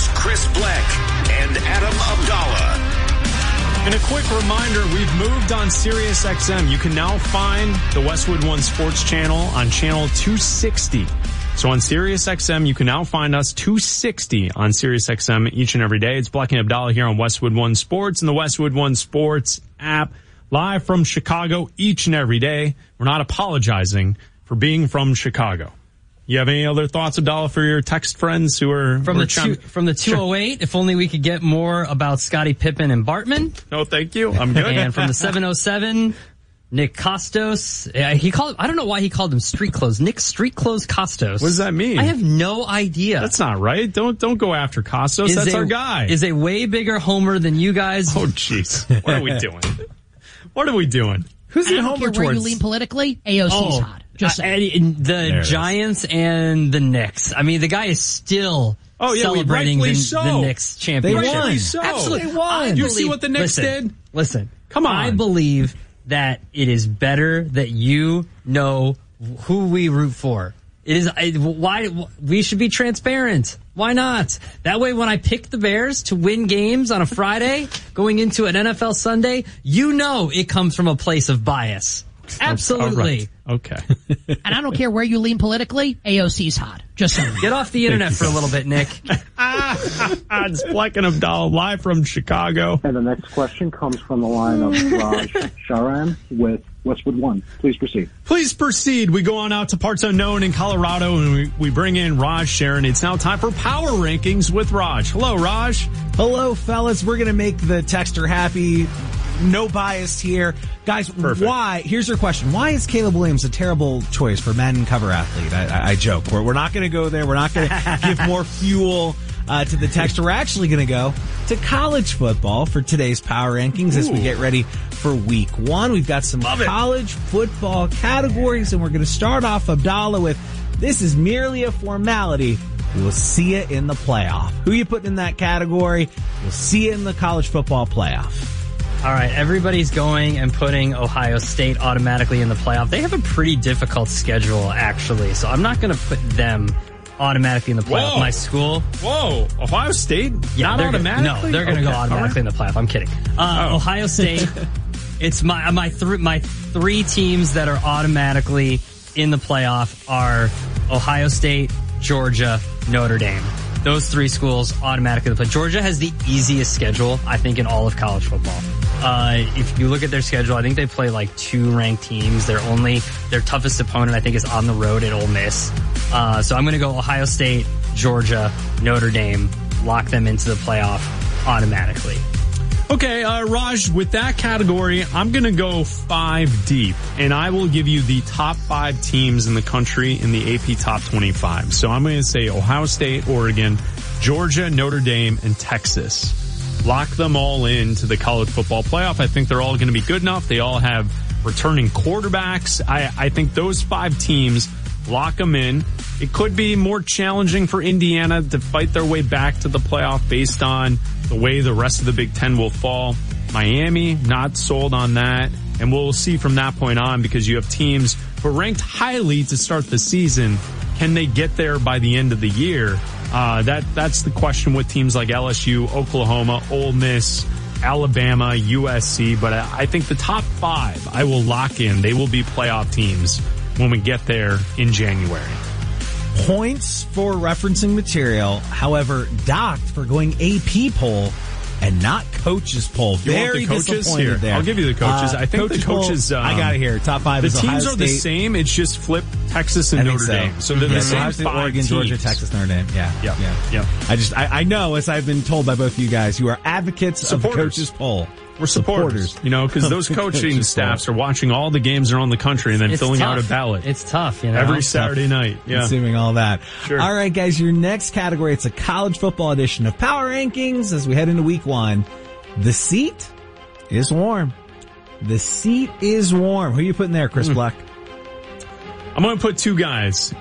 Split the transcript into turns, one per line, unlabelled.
Here's Chris Black and Adam Abdallah.
And a quick reminder, we've moved on SiriusXM. You can now find the Westwood One Sports channel on channel 260. So on SiriusXM, you can now find us 260 on SiriusXM each and every day. It's Black and Abdallah here on Westwood One Sports and the Westwood One Sports app, live from Chicago each and every day. We're not apologizing for being from Chicago. You have any other thoughts, Abdallah, for your text friends who are
from the 208? If only we could get more about Scottie Pippen and Bartman.
No, thank you. I'm good.
And from the 707, Nick Costos. I don't know why he called them street clothes. Nick Street Clothes Costos.
What does that mean?
I have no idea.
That's not right. Don't go after Costos. That's our guy.
Is a way bigger homer than you guys.
Oh, jeez. What are we doing? What are we doing?
Who's in homer towards? Where you lean politically? AOC's hot. Just
the Giants and the Knicks. I mean, the guy is still celebrating the Knicks championship.
They won.
Absolutely.
They won. You see what the Knicks did?
Listen.
Come on.
I believe that it is better that you know who we root for. It is why we should be transparent. Why not? That way, when I pick the Bears to win games on a Friday, going into an NFL Sunday, you know it comes from a place of bias. Absolutely.
Right. Okay.
And I don't care where you lean politically, AOC's hot. Just saying.
Get off the internet for a little bit, Nick.
It's Black and Abdallah live from Chicago.
And the next question comes from the line of Raj Sharan with Westwood One. Please proceed.
Please proceed. We go on out to parts unknown in Colorado and we bring in Raj Sharan. It's now time for Power Rankings with Raj. Hello, Raj.
Hello, fellas. We're going to make the texter happy. No bias here. Guys,
Perfect.
Why? Here's your question. Why is Caleb Williams a terrible choice for men cover athlete? I joke. We're not going to go there. We're not going to give more fuel to the texter. We're actually going to go to college football for today's Power Rankings as we get ready for week one. We've got some college football categories, and we're going to start off, Abdallah, with this is merely a formality. We will see it in the playoff. Who you putting in that category? We'll see it in the college football playoff.
All right, everybody's going and putting Ohio State automatically in the playoff. They have a pretty difficult schedule, actually, so I'm not going to put them automatically in the playoff.
Whoa.
My school.
Whoa, Ohio State?
Yeah,
not automatically?
No, they're going to go automatically in the playoff. I'm kidding. Ohio State, it's my three teams that are automatically in the playoff are Ohio State, Georgia, Notre Dame. Those three schools automatically play. Georgia has the easiest schedule, I think, in all of college football. If you look at their schedule, I think they play like 2 ranked teams. Their toughest opponent, I think, is on the road at Ole Miss. So I'm going to go Ohio State, Georgia, Notre Dame, lock them into the playoff automatically.
Okay, Raj, with that category, I'm going to go 5 deep, and I will give you the top 5 teams in the country in the AP Top 25. So I'm going to say Ohio State, Oregon, Georgia, Notre Dame, and Texas. Lock them all into the college football playoff. I think they're all going to be good enough. They all have returning quarterbacks. I think those 5 teams, lock them in. It could be more challenging for Indiana to fight their way back to the playoff based on the way the rest of the Big Ten will fall. Miami, not sold on that. And we'll see from that point on, because you have teams who are ranked highly to start the season. Can they get there by the end of the year? That's the question with teams like LSU, Oklahoma, Ole Miss, Alabama, USC. But I think the top 5 I will lock in. They will be playoff teams when we get there in January.
Points for referencing material, however, docked for going AP poll and not coaches poll.
You
Very
want the coaches?
disappointed
Here,
there.
I'll give you the coaches. I think the coaches.
I got it here. Top 5
the
is Ohio
teams are the
State.
same. It's just flip Texas and Notre Dame. So they're the same.
Ohio State,
5
Oregon,
teams.
Georgia, Texas, Notre Dame. Yeah. I know, as I've been told by both of you guys, you are advocates of the coaches poll.
We're supporters, because those coaching staffs are watching all the games around the country and then filling out a ballot.
It's tough,
every Saturday night. Yeah,
consuming all that.
Sure.
All right, guys, your next category, it's a college football edition of Power Rankings as we head into week 1. The seat is warm. The seat is warm. Who are you putting there, Chris Black?
I'm going to put 2 guys